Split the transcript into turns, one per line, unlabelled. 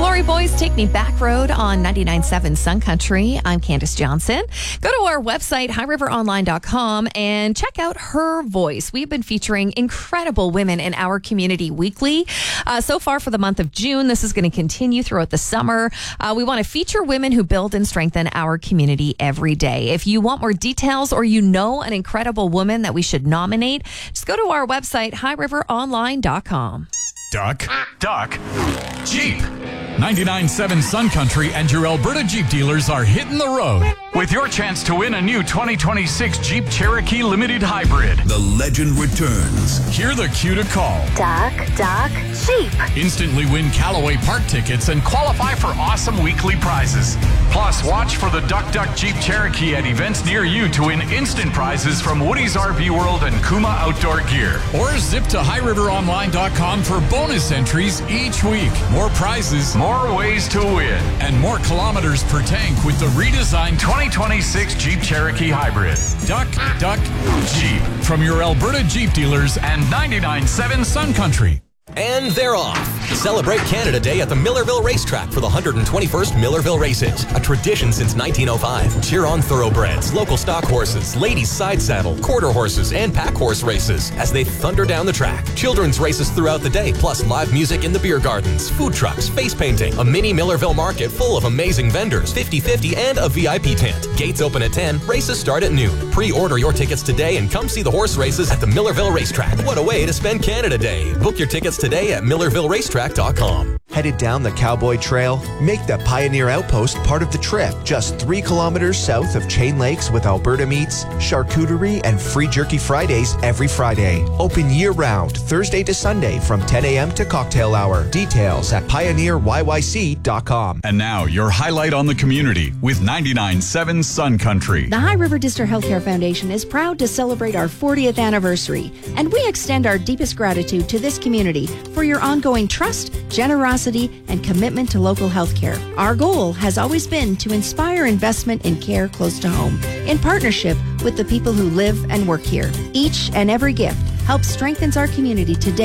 Glory Boys, Take Me Back Road on 99.7 Sun Country. I'm Candace Johnson. Go to our website, highriveronline.com, and check out Her Voice. We've been featuring incredible women in our community weekly. So far for the month of June, this is going to continue throughout the summer. We want to feature women who build and strengthen our community every day. If you want more details or you know an incredible woman that we should nominate, just go to our website, highriveronline.com.
Duck, Jeep. 99.7 Sun Country and your Alberta Jeep dealers are hitting the road with your chance to win a new 2026 Jeep Cherokee Limited Hybrid.
The legend returns.
Hear the cue to call.
Duck, Jeep.
Instantly win Callaway Park tickets and qualify for awesome weekly prizes. Plus, watch for the Duck Jeep Cherokee at events near you to win instant prizes from Woody's RV World and Kuma Outdoor Gear. Or zip to highriveronline.com for bonus entries each week. More prizes, more ways to win, and more kilometers per tank with the redesigned 2026 Jeep Cherokee Hybrid. Duck, Jeep. From your Alberta Jeep dealers and 99.7 Sun Country.
And they're off. Celebrate Canada Day at the Millerville Racetrack for the 121st Millerville Races, a tradition since 1905. Cheer on thoroughbreds, local stock horses, ladies side saddle, quarter horses, and pack horse races as they thunder down the track. Children's races throughout the day, plus live music in the beer gardens, food trucks, face painting, a mini Millerville market full of amazing vendors, 50/50, and a VIP tent. Gates open at 10, races start at noon. Pre-order your tickets today and come see the horse races at the Millerville Racetrack. What a way to spend Canada Day. Book your tickets today at millervilleracetrack.com.
Headed down the Cowboy Trail? Make the Pioneer Outpost part of the trip. Just 3 kilometers south of Chain Lakes with Alberta meats, charcuterie, and free jerky Fridays every Friday. Open year-round, Thursday to Sunday from 10 a.m. to cocktail hour. Details at pioneeryyc.com.
And now, your highlight on the community with 99.7 Sun Country.
The High River District Healthcare Foundation is proud to celebrate our 40th anniversary, and we extend our deepest gratitude to this community for your ongoing trust, generosity, and commitment to local healthcare. Our goal has always been to inspire investment in care close to home, in partnership with the people who live and work here. Each and every gift helps strengthen our community today.